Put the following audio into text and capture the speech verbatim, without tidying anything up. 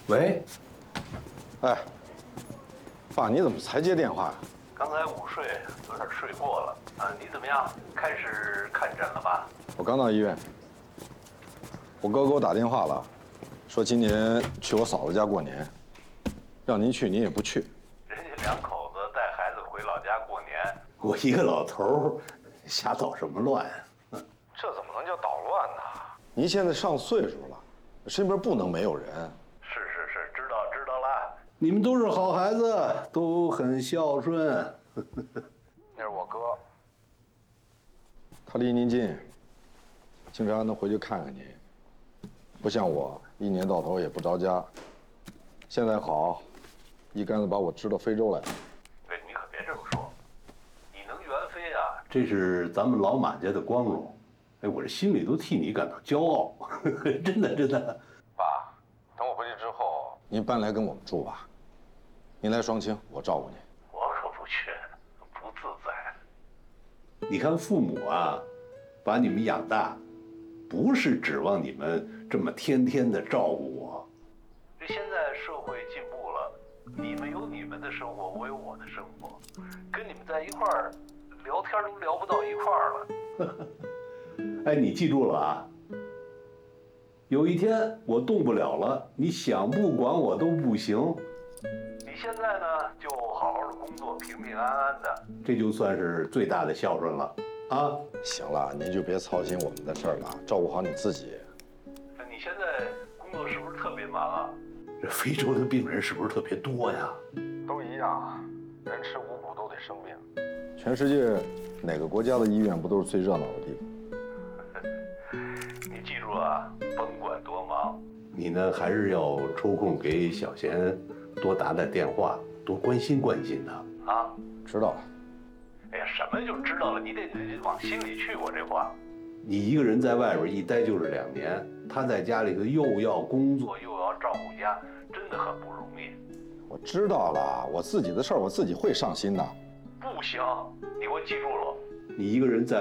喂， 哎，爸，你怎么才接电话呀？ 刚才午睡，有点睡过了。啊，你怎么样？开始看诊了吧？ 我刚到医院，我哥给我打电话了，说今年去我嫂子家过年，让您去，您也不去。 人家两口子带孩子回老家过年， 我一个老头儿，瞎捣什么乱啊？ 这怎么能叫捣乱呢？ 您现在上岁数了，身边不能没有人。 是是是，知道知道了。 你们都是好孩子，都很孝顺。 那是我哥。 他离您近，经常能回去看看您，不像我一年到头也不着家。现在好，一竿子把我支到非洲来了。 对，你可别这么说。你能元飞啊？ 这是咱们老马家的光荣。哎，我这心里都替你感到骄傲，真的真的。 爸，等我回去之后， 您搬来跟我们住吧，您来双清，我照顾您。 我可不去，不自在。 你看父母啊，把你们养大，不是指望你们这么天天的照顾我。 这现在社会进步了，你们有你们的生活，我有我的生活，跟你们在一块儿聊天都聊不到一块儿了。 哎，你记住了啊！有一天我动不了了，你想不管我都不行。 你现在呢，就好好的工作，平平安安的。 这就算是最大的孝顺了啊！ 行了，您就别操心我们的事儿了，照顾好你自己。 那你现在工作是不是特别忙啊？ 这非洲的病人是不是特别多呀？ 都一样，人吃五谷都得生病。全世界哪个国家的医院不都是最热闹的地方？ 你记住啊，甭管多忙， 你呢还是要抽空给小贤多打打电话，多关心关心他啊。 知道了。 哎呀，什么就知道了，你得得往心里去。我这话， 你一个人在外边一待就是两年，他在家里头又要工作我又要照顾家，真的很不容易。 我知道了，我自己的事儿我自己会上心的。 不行，你给我记住了。 你一个人在